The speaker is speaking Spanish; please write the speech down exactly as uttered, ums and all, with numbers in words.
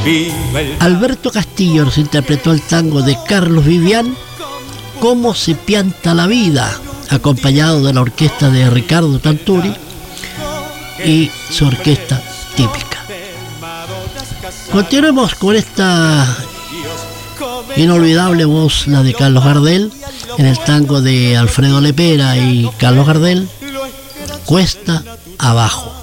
Alberto Castillo nos interpretó el tango de Carlos Vivian, Cómo se pianta la vida, acompañado de la orquesta de Ricardo Tanturi y su orquesta típica. Continuemos con esta inolvidable voz, la de Carlos Gardel, en el tango de Alfredo Lepera y Carlos Gardel, Cuesta Abajo.